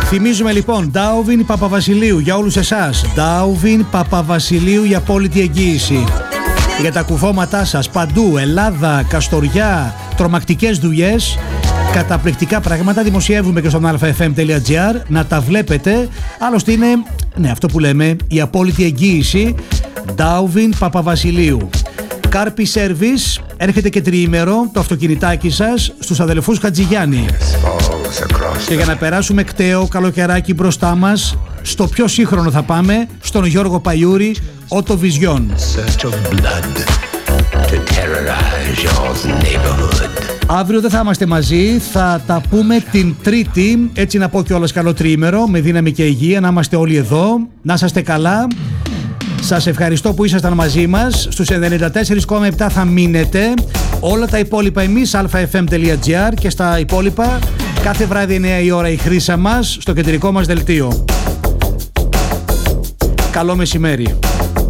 Θυμίζουμε λοιπόν, Ντάουβιν Παπαβασιλείου για όλους εσάς. Ντάουβιν Παπαβασιλείου για απόλυτη εγγύηση. Για τα κουφώματά σας παντού, Ελλάδα, Καστοριά, τρομακτικές δουλειές, καταπληκτικά πράγματα. Δημοσιεύουμε και στον alfafm.gr, να τα βλέπετε. Άλλωστε είναι, ναι, αυτό που λέμε, η απόλυτη εγγύηση. Ντάουβιν Παπαβασιλείου. Κάρπι Service, έρχεται και τριήμερο το αυτοκινητάκι σας στους αδελφούς Χατζηγιάννη. Και για να περάσουμε κταίο καλοκαιράκι μπροστά μας, στο πιο σύγχρονο θα πάμε, στον Γιώργο Παϊούρη, Auto Vision. Αύριο δεν θα είμαστε μαζί, θα τα πούμε την Τρίτη, έτσι να πω κιόλας καλό τριήμερο, με δύναμη και υγεία, να είμαστε όλοι εδώ, να είσαστε καλά. Σας ευχαριστώ που ήσασταν μαζί μας. Στους 94,7 θα μείνετε. Όλα τα υπόλοιπα εμείς, alfafm.gr, και στα υπόλοιπα κάθε βράδυ 9 η ώρα η χρήσα μας στο κεντρικό μας δελτίο. Καλό μεσημέρι.